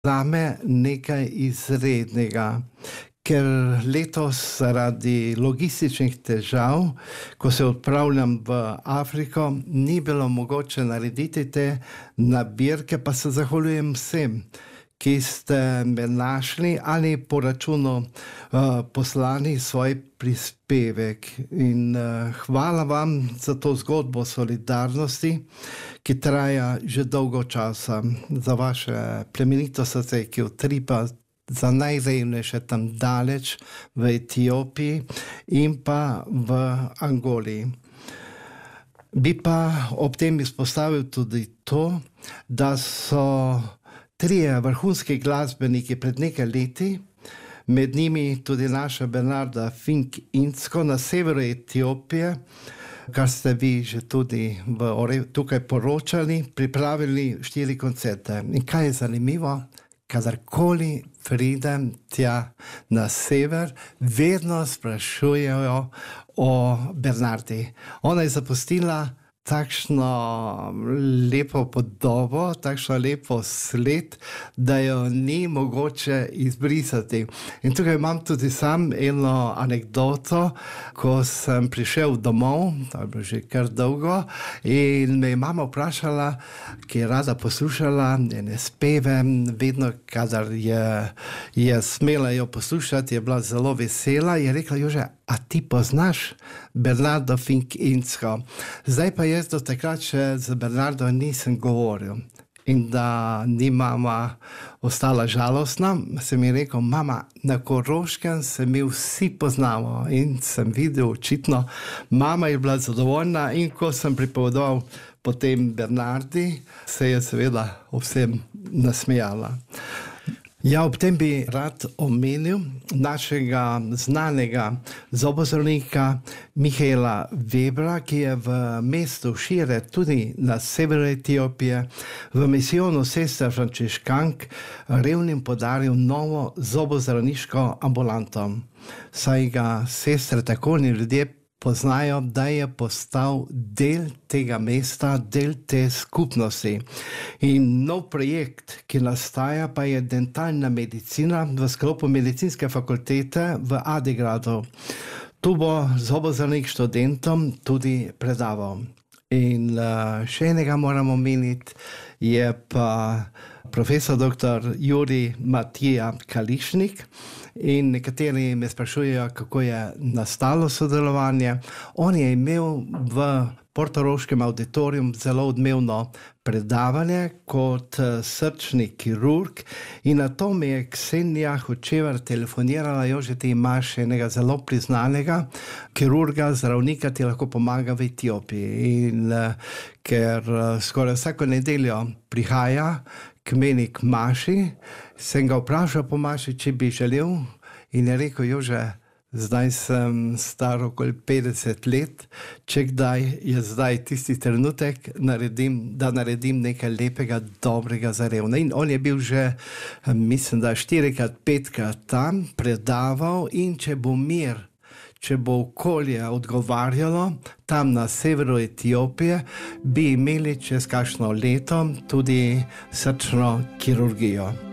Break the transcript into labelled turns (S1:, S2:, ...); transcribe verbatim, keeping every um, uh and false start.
S1: Zame nekaj izrednega, ker letos zaradi logističnih težav, ko se odpravljam v Afriko, ni bilo mogoče narediti te nabirke, pa se zahvaljujem vsem, ki ste me našli ali po računu uh, poslani svoj prispevek. In uh, hvala vam za to zgodbo solidarnosti, ki traja že dolgo časa, za vaše plemenito srce, ki utripa za najrevnejše tam daleč v Etiopiji in pa v Angoli. Bi pa ob tem izpostavil tudi to, da so trije vrhunski glasbeniki pred nekaj leti, med njimi tudi naša Bernarda Fink Incko na severu Etiopije, kar ste vi že tudi v, tukaj poročali, pripravili štiri koncerte. In kaj je zanimivo? Kadarkoli pridem tja na sever, vedno sprašujejo o Bernardi. Ona je zapustila takšno lepo podobo, takšno lepo sled, da jo ni mogoče izbrisati. In tukaj imam tudi sam eno anekdoto, ko sem prišel domov, to je bilo že kar dolgo, in me je mama vprašala, ki je rada poslušala njene speve, vedno, kadar je, je smela jo poslušati, je bila zelo vesela, je rekla: Jože, a ti poznaš Bernardo Fink Incko? Zdaj pa jaz do takrat še z Bernardo nisem govoril. In da ni mama ostala žalostna, sem ji rekel: mama, na Koroškem se mi vsi poznamo. In sem videl očitno, mama je bila zadovoljna, in ko sem pripovedoval potem Bernardi, se je seveda vsem nasmejala. Ja, ob tem bi rad omenil našega znanega zobozdravnika Mihaela Webra, ki je v mestu Šire, tudi na severu Etiopije, v misijonu sester Frančiškank revnim podaril novo zobozdravniško ambulanto. Saj ga sestre tako in ljudje poznajo, da je postal del tega mesta, del te skupnosti. In nov projekt, ki nastaja, pa je dentalna medicina v sklopu medicinske fakultete v Adigradu. Tu bo zobozdravnik študentom tudi predaval. In uh, še enega moramo omeniti, je pa profesor doktor Jurij Matija Kališnik. In nekateri me sprašujejo, kako je nastalo sodelovanje. On je imel v portoroškem auditorium zelo odmevno predavanje kot srčni kirurg, in na to mi je Ksenija Hočevar telefonirala: Jože, ti imaš enega zelo priznanega kirurga, zdravnika, ti lahko pomaga v Etiopiji. In ker skoraj vsako nedeljo prihaja k meni k Maši, sem ga vprašal po Maši, če bi želel, in je rekel: Jože, zdaj sem star okoli petdeset let, če kdaj je zdaj tisti trenutek, naredim, da naredim nekaj lepega, dobrega za revne. In on je bil že, mislim, da štirikrat, petkrat tam predaval, in če bo mir, če bo okolje odgovarjalo tam na severu Etiopije, bi imeli čez kakšno leto tudi srčno kirurgijo.